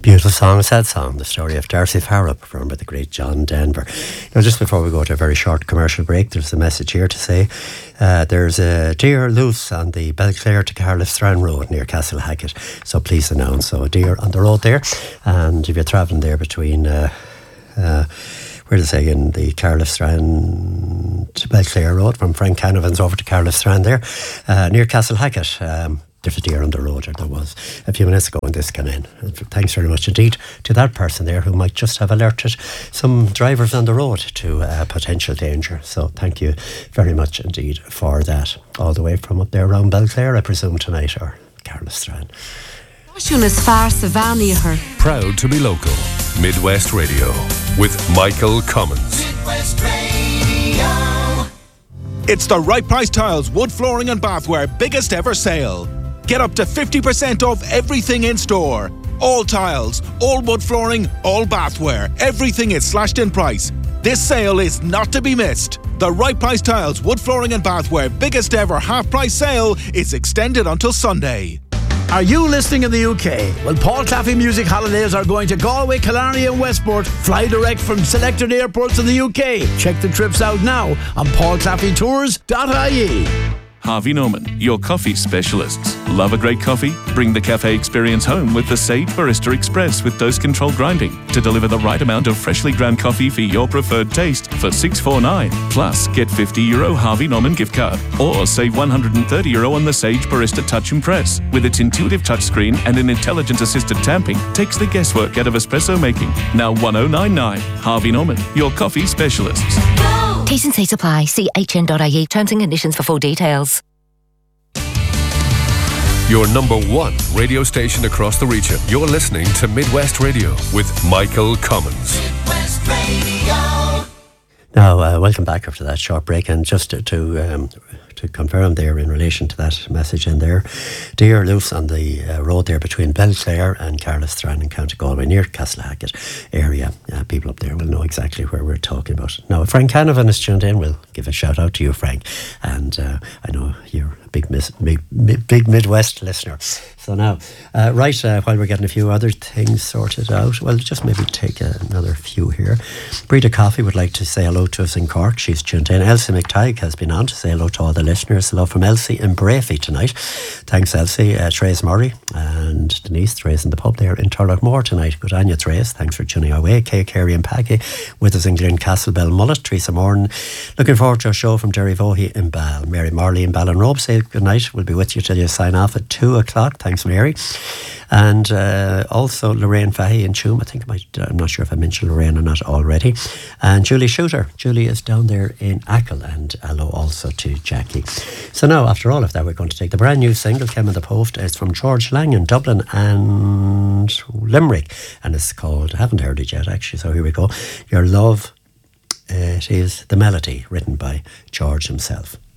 Beautiful song, sad song, the story of Darcy Farrell, performed by the great John Denver. Now, just before we go to a very short commercial break, there's a message here to say there's a deer loose on the Belclare to Carlifstrand Road near Castle Hackett, so please announce. So a deer on the road there, and if you're travelling there between where to say, in the Carlifstrand to Belclare Road from Frank Canavan's over to Carlifstrand there, near Castle Hackett, there's a deer on the road, or there was a few minutes ago when this came in. Thanks very much indeed to that person there who might just have alerted some drivers on the road to potential danger. So thank you very much indeed for that. All the way from up there around Belclare, I presume, tonight, or Carlifstrand. Proud to be local. Midwest Radio with Michael Cummins. Midwest Radio. It's the Right Price Tiles wood flooring and bathware biggest ever sale. Get up to 50% off everything in store. All tiles, all wood flooring, all bathware. Everything is slashed in price. This sale is not to be missed. The Right Price Tiles wood flooring and bathware biggest ever half price sale is extended until Sunday. Are you listening in the UK? Well, Paul Claffey Music Holidays are going to Galway, Killarney and Westport. Fly direct from selected airports in the UK. Check the trips out now on paulclaffeytours.ie. Harvey Norman, your coffee specialists. Love a great coffee? Bring the cafe experience home with the Sage Barista Express with dose-controlled grinding to deliver the right amount of freshly ground coffee for your preferred taste for $6.49. Plus, get €50 Harvey Norman gift card or save €130 on the Sage Barista Touch and Press. With its intuitive touchscreen and an intelligent assisted tamping, takes the guesswork out of espresso making. Now $10.99. Harvey Norman, your coffee specialists. T's and C's apply. See hn.ie. Terms and conditions for full details. Your number one radio station across the region. You're listening to Midwest Radio with Michael Cummins. Midwest Radio. Now, welcome back after that short break, and just to confirm there in relation to that message in there, deer loose on the road there between Belclare and Carlifstrand in County Galway near Castle Hackett area. People up there will know exactly where we're talking about. Now, Frank Canavan is tuned in. We'll give a shout out to you, Frank, and I know you're a big Midwest listener. So now, while we're getting a few other things sorted out, well, just maybe take another few here. Breda Coffee would like to say hello to us in Cork. She's tuned in. Elsie McTighe has been on to say hello to all the listeners. Hello from Elsie in Brafey tonight. Thanks, Elsie. Trace Murray and Denise. Trace in the pub there in Turlockmore tonight. Good on you, Trace. Thanks for tuning our way. Kay, Carey and Paggy with us in Glencastle, Belmullet. Teresa Moran. Looking forward to a show from Jerry Vohey in Bal. Mary Marley in Ballinrobe. Say good night. We'll be with you till you sign off at 2 o'clock. Thanks, Mary. And also Lorraine Fahey in Tuam. I'm not sure if I mentioned Lorraine or not already. And Julie Shooter. Julie is down there in Achill, and hello also to Jackie. So now, after all of that, we're going to take the brand new single, came in the post. It's from George Lang in Dublin and Limerick, and it's called, I haven't heard it yet actually, so here we go. Your Love. It is The Melody, written by George himself.